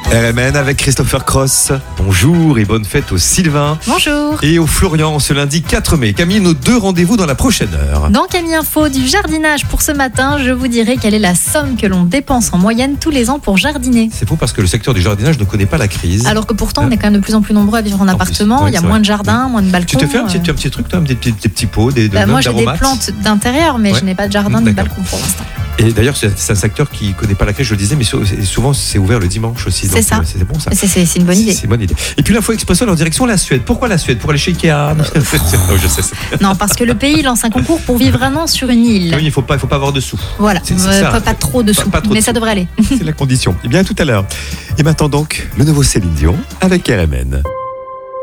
RMN avec Christopher Cross. Bonjour et bonne fête au Sylvain. Bonjour. Et au Florian ce lundi 4 mai. Camille, nos deux rendez-vous dans la prochaine heure. Dans Camille Info du jardinage pour ce matin, je vous dirai quelle est la somme que l'on dépense en moyenne tous les ans pour jardiner. C'est faux parce que le secteur du jardinage ne connaît pas la crise. Alors que pourtant, on est quand même de plus en plus nombreux à vivre en appartement. plus, Il y a c'est moins vrai. de jardins, moins de balcons. Tu te fais un petit truc, toi, des petits pots, des Moi, j'ai des d'aromates. plantes d'intérieur, mais je n'ai pas de jardin ni de D'accord. balcon pour l'instant. Et d'ailleurs, c'est un secteur qui ne connaît pas la crise, je le disais, mais souvent c'est ouvert le dimanche aussi. C'est Donc, ça. C'est bon ça. C'est une bonne idée. C'est une bonne idée. Et puis l'info expresso en direction la Suède. Pourquoi la Suède? Pour aller chez Ikea? Non, je sais. Non, parce que le pays lance un concours pour vivre un an sur une île. Oui, il faut pas avoir de sous. Voilà, C'est ça. pas trop de sous, Pas trop de mais ça sous. devrait aller. C'est la condition. Et bien à tout à l'heure. Et maintenant donc, le nouveau Céline Dion avec RMN.